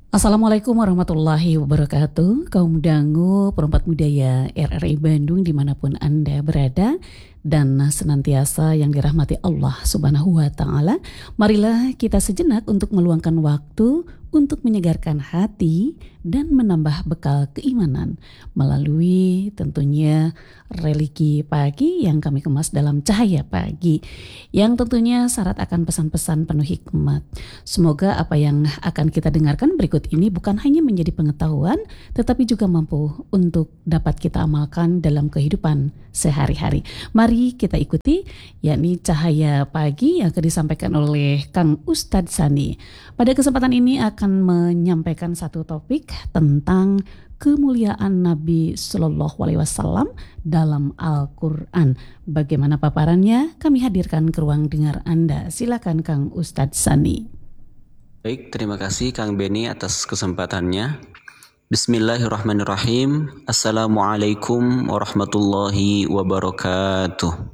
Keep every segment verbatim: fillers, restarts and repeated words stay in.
Assalamualaikum warahmatullahi wabarakatuh. Kaum dangu perempat budaya R R I Bandung dimanapun Anda berada dan senantiasa yang dirahmati Allah Subhanahu wa Ta'ala. Marilah kita sejenak untuk meluangkan waktu untuk menyegarkan hati dan menambah bekal keimanan melalui tentunya religi pagi yang kami kemas dalam cahaya pagi, yang tentunya syarat akan pesan-pesan penuh hikmat. Semoga apa yang akan kita dengarkan berikut ini bukan hanya menjadi pengetahuan, tetapi juga mampu untuk dapat kita amalkan dalam kehidupan sehari-hari. Mari kita ikuti, yakni cahaya pagi yang akan disampaikan oleh Kang Ustadz Sani. Pada kesempatan ini akan menyampaikan satu topik tentang kemuliaan Nabi Shallallahu Alaihi Wasallam dalam Al-Quran. Bagaimana paparannya? Kami hadirkan ke ruang dengar Anda. Silakan Kang Ustadz Sani. Baik, terima kasih Kang Beni atas kesempatannya. Bismillahirrahmanirrahim. Assalamualaikum warahmatullahi wabarakatuh.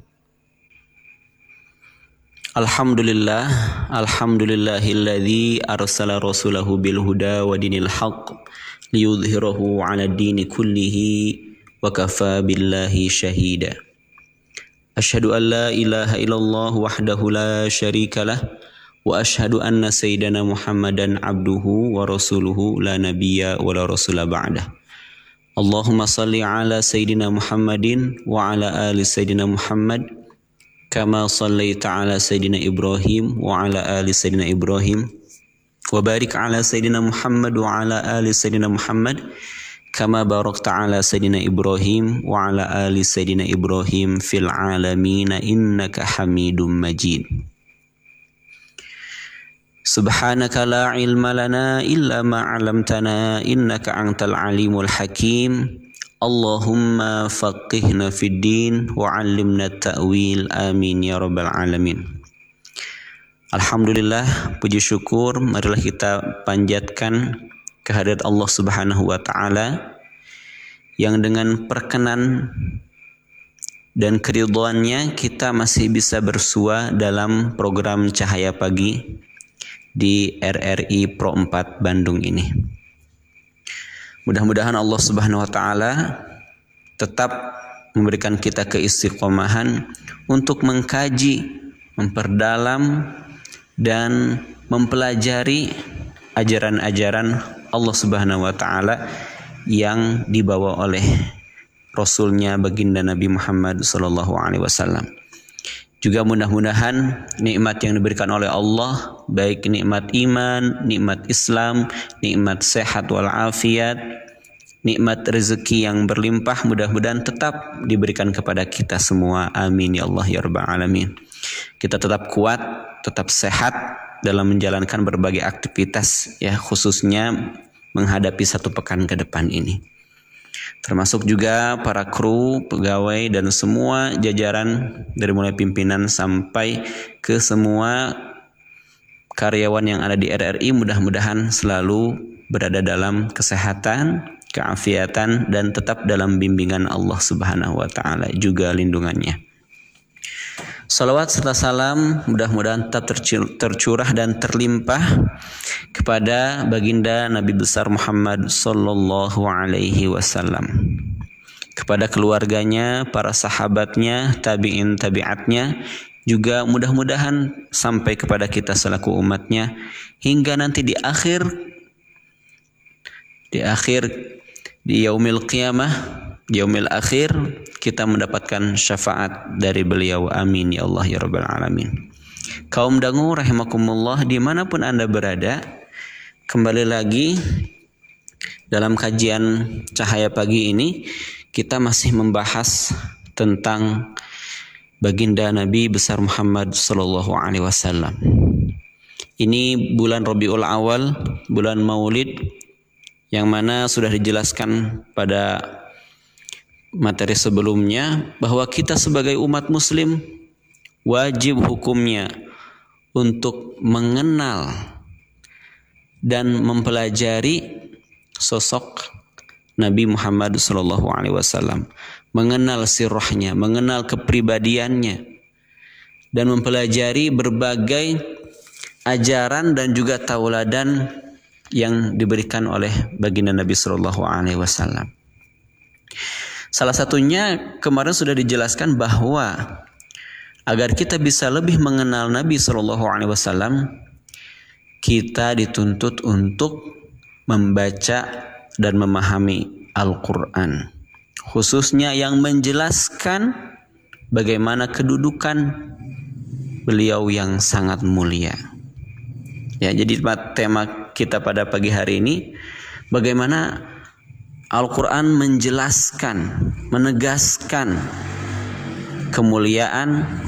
Alhamdulillah, alhamdulillahilladzi arsala rasulahu bil huda wa dinil haqq liyudhhirahu 'ala dini kullihi wa kafa billahi syahida. Asyhadu an la ilaha illallah wahdahu la syarikalah wa asyhadu anna sayyidana Muhammadan abduhu wa rasuluhu la nabiyya wa la rasula ba'dah. Allahumma salli ala sayyidina Muhammadin wa ala ali sayyidina Muhammad kama sallaita ala sayyidina Ibrahim wa ala ali sayyidina Ibrahim wa barik ala sayyidina Muhammad wa ala ali sayyidina Muhammad kama barakta ala sayyidina Ibrahim wa ala ali sayyidina Ibrahim fil alamin innaka Hamidum Majid. Subhanaka la ilma lana illa ma 'allamtana innaka antal alimul hakim. Allahumma faqihna fid din wa 'allimna ta'wil, amin ya rabbal alamin. Alhamdulillah, puji syukur marilah kita panjatkan kehadirat Allah Subhanahu wa Ta'ala yang dengan perkenan dan keridhoannya kita masih bisa bersua dalam program Cahaya Pagi di R R I Pro empat Bandung ini. Mudah-mudahan Allah Subhanahu wa Ta'ala tetap memberikan kita keistiqomahan untuk mengkaji, memperdalam dan mempelajari ajaran-ajaran Allah Subhanahu wa Ta'ala yang dibawa oleh Rasulnya baginda Nabi Muhammad sallallahu alaihi wasallam. Juga mudah-mudahan nikmat yang diberikan oleh Allah, baik nikmat iman, nikmat Islam, nikmat sehat walafiat, nikmat rezeki yang berlimpah, mudah-mudahan tetap diberikan kepada kita semua. Amin ya Allah ya rabbal alamin. Kita tetap kuat, tetap sehat dalam menjalankan berbagai aktivitas, ya khususnya menghadapi satu pekan ke depan ini. Termasuk juga para kru, pegawai dan semua jajaran dari mulai pimpinan sampai ke semua karyawan yang ada di R R I, mudah-mudahan selalu berada dalam kesehatan, keafiatan dan tetap dalam bimbingan Allah Subhanahu wa Ta'ala juga lindungannya. Salawat serta salam mudah-mudahan tetap tercurah dan terlimpah kepada baginda Nabi besar Muhammad sallallahu alaihi wasallam, kepada keluarganya, para sahabatnya, tabi'in tabi'atnya, juga mudah-mudahan sampai kepada kita selaku umatnya hingga nanti di akhir di akhir di yaumil qiyamah, di yaumil akhir kita mendapatkan syafaat dari beliau. Amin ya Allah ya rabbal alamin. Kaum dangu rahimakumullah dimanapun Anda berada, kembali lagi dalam kajian Cahaya Pagi ini kita masih membahas tentang baginda Nabi besar Muhammad sallallahu alaihi wasallam. Ini bulan Rabiul Awal, bulan Maulid, yang mana sudah dijelaskan pada materi sebelumnya bahwa kita sebagai umat muslim wajib hukumnya untuk mengenal dan mempelajari sosok Nabi Muhammad sallallahu alaihi wasallam, mengenal sirahnya, mengenal kepribadiannya dan mempelajari berbagai ajaran dan juga tauladan yang diberikan oleh baginda Nabi Shallallahu Alaihi Wasallam. Salah satunya kemarin sudah dijelaskan bahwa agar kita bisa lebih mengenal Nabi Shallallahu Alaihi Wasallam, kita dituntut untuk membaca dan memahami Al-Quran, khususnya yang menjelaskan bagaimana kedudukan beliau yang sangat mulia. Ya, jadi tema kita pada pagi hari ini bagaimana Al-Quran menjelaskan, menegaskan kemuliaan